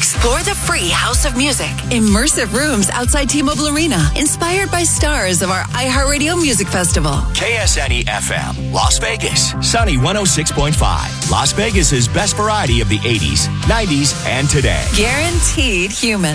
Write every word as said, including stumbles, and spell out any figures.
Explore the free House of Music. Immersive rooms outside T-Mobile Arena. Inspired by stars of our iHeartRadio Music Festival. K S N E F M, Las Vegas. Sunny one oh six point five. Las Vegas's best variety of the eighties, nineties, and today. Guaranteed human.